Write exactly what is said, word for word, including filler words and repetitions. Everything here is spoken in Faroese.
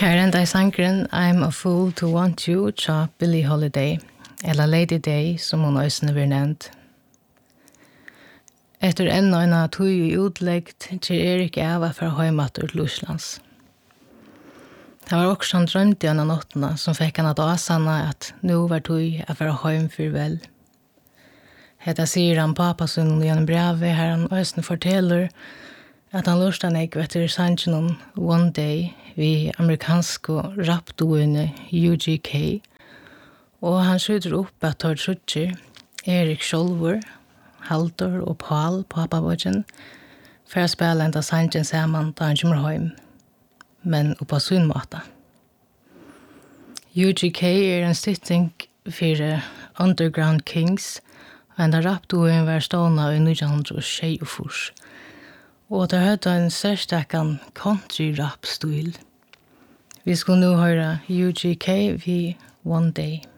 Her enda I sangren I'm a fool to want you, tja Billie Holiday, eller Lady Day, som hun øysene vil nevnt. Etter enda en av tog i utleggt, kjer Erik av for høymatter til Oslands. Det var også han drømte gjennom nottene, som fikk han at asanna at nå var tog å være høym for vel. Hetta sier han papasun gjennom brevet, her han øysene forteller at han lurte han ikke etter sangen One Day, vi amerikanske rapdoene U G K, og han skjuter opp at Tord Sutcher, Erik Sjolvor, Haldur og Paul, papabodgen, for å spille enda sangen sammen da han kommer hjem, men oppa sin måte. U G K er en stytting for Underground Kings, og enda rapdoen var stående I nitton tjuesekstan. Og det hadde en særstekken country-rap-stil. Vi skulle nå høre U G K vi One Day.